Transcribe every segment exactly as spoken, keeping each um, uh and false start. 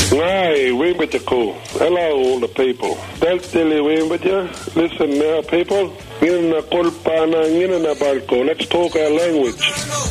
Ngai, Wimbachako. Hello, all the people. Deltili Wimbaja. Listen now, people. Ngina Kolpana, Ngina Balko. Let's talk our language.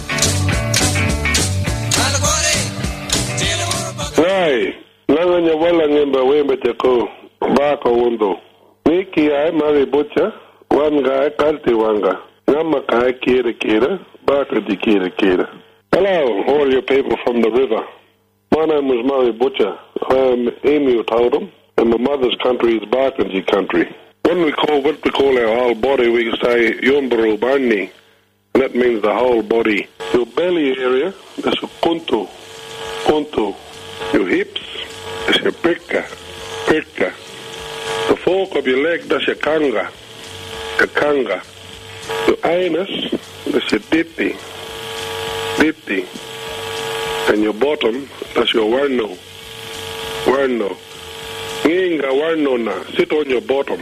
Ngai, Nanganya Walla Ngimba Wimbachako. Bako Wundo. Niki I Mari Butcher. One guy, Kalti Wanga. Namakai Kira Kira. Baka di Kira Kira. Hello, all you people from the river. My name is Murray Butcher. I am Emu Totem, and my mother's country is Barkindji country. When we call what we call our whole body, we say Yumbaru Barni, and that means the whole body. Your belly area, that's your kuntu, kuntu. Your hips, that's your pirka, pirka. The fork of your leg, that's your kanga, the kanga. Your anus, that's your ditti, ditti. And your bottom, that's your warno. Warno. Nginga warno na. Sit on your bottom.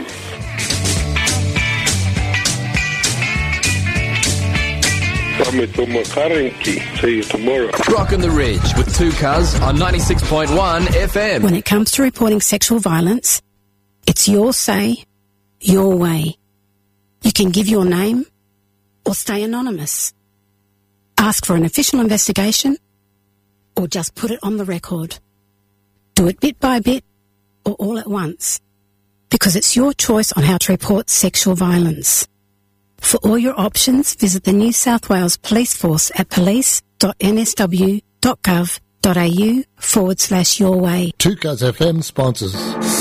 See you tomorrow. Rockin' the Ridge with Two Cuz on ninety-six point one F M. When it comes to reporting sexual violence, it's your say, your way. You can give your name or stay anonymous. Ask for an official investigation or just put it on the record. Do it bit by bit or all at once, because it's your choice on how to report sexual violence. For all your options, visit the New South Wales Police Force at police.nsw.gov.au forward slash your way. Two Cuz F M sponsors